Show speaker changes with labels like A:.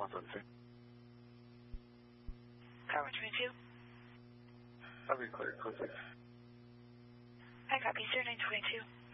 A: 122.
B: Car 122.
A: I'll be clear, code 6.
B: I copy, sir, 922.